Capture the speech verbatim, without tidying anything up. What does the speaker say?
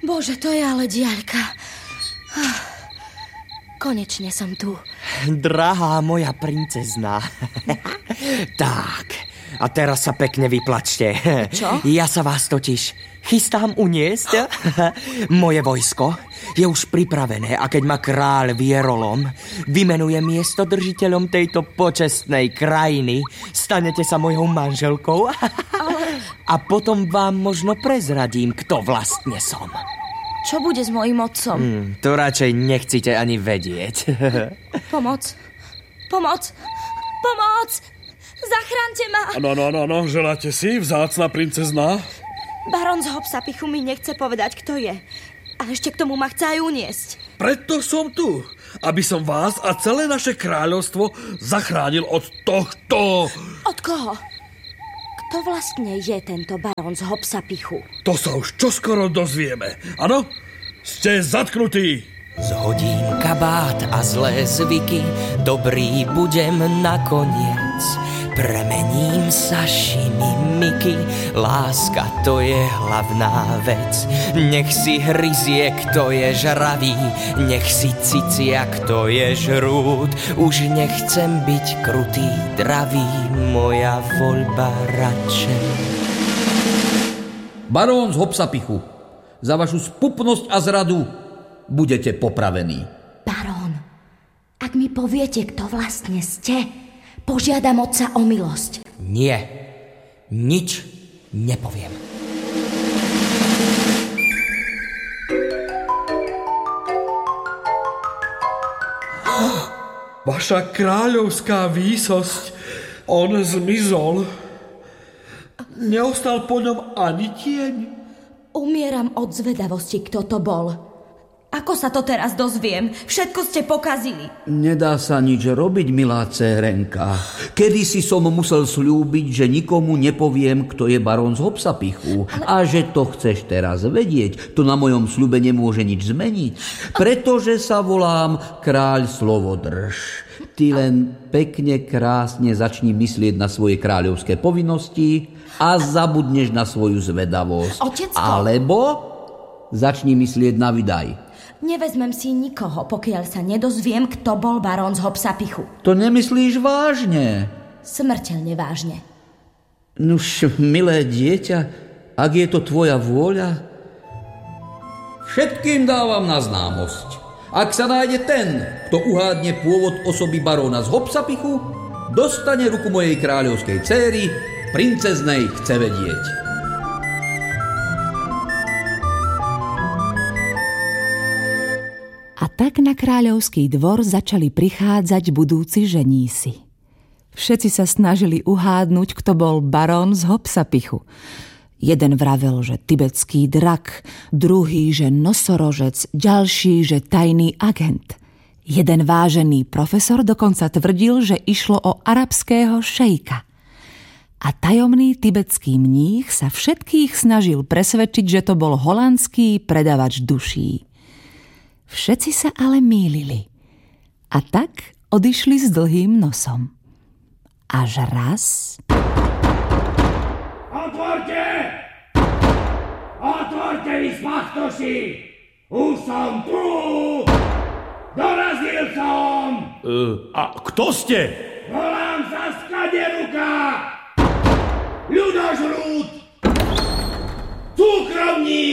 Bože, to je ale diaľka. Konečne som tu. Drahá moja princezná. Tak, a teraz sa pekne vyplačte. Čo? Ja sa vás totiž chystám uniesť. Moje vojsko je už pripravené a keď ma kráľ Vierolom vymenuje miestodržiteľom tejto počestnej krajiny, stanete sa mojou manželkou. Ale... A potom vám možno prezradím, kto vlastne som. Čo bude s mojím otcom? Hmm, to radšej nechcete ani vedieť. Pomoc. Pomoc. Pomoc. Zachránte ma. No, no, no, no, želáte si, vzácna princezná? Baron z Hopsapichu mi nechce povedať, kto je. A ešte k tomu ma chce aj uniesť. Preto som tu, aby som vás a celé naše kráľovstvo zachránil od tohto... Od koho? Kto vlastne je tento baron z Hopsapichu? To sa už čoskoro dozvieme. Áno? Ste zatknutí. Zhodím kabát a zlé zvyky, dobrý budem nakoniec. Premením sa šimimiky, láska to je hlavná vec. Nech si hryzie, kto je žravý, nech si cicia, kto je žrút. Už nechcem byť krutý, dravý, moja voľba radšej. Barón z Hopsapichu, za vašu spupnosť a zradu budete popravení. Barón, ak mi poviete, kto vlastne ste, požiadam otca o milosť. Nie, nič nepoviem. Vaša kráľovská výsosť, on zmizol. Neostal po ňom ani tieň. Umieram od zvedavosti, kto to bol. Ako sa to teraz dozviem? Všetko ste pokazili. Nedá sa nič robiť, milá dcérenka. Kedysi som musel sľúbiť, že nikomu nepoviem, kto je barón z Hopsapichu. Ale... A že to chceš teraz vedieť, to na mojom sľube nemôže nič zmeniť. Pretože sa volám kráľ Slovodrž. Ty len pekne, krásne začni myslieť na svoje kráľovské povinnosti a zabudneš na svoju zvedavosť. Otecko. Alebo začni myslieť na vydaj. Nevezmem si nikoho, pokiaľ sa nedozviem, kto bol barón z Hopsapichu. To nemyslíš vážne? Smrteľne vážne. Nuž, milé dieťa, ak je to tvoja vôľa, všetkým dávam na známosť. Ak sa nájde ten, kto uhádne pôvod osoby baróna z Hopsapichu, dostane ruku mojej kráľovskej céry, princeznej chce vedieť. A tak na kráľovský dvor začali prichádzať budúci ženísi. Všetci sa snažili uhádnuť, kto bol barón z Hopsapichu. Jeden vravel, že tibetský drak, druhý, že nosorožec, ďalší, že tajný agent. Jeden vážený profesor dokonca tvrdil, že išlo o arabského šejka. A tajomný tibetský mních sa všetkých snažil presvedčiť, že to bol holandský predavač duší. Všetci sa ale mýlili. A tak odišli s dlhým nosom. Až raz... Otvorte! Otvorte vy, spachtoši! Už som tu! Dorazil som! Uh, a kto ste? Volám sa Skaderuka! Ľudožrút! Cukrovník!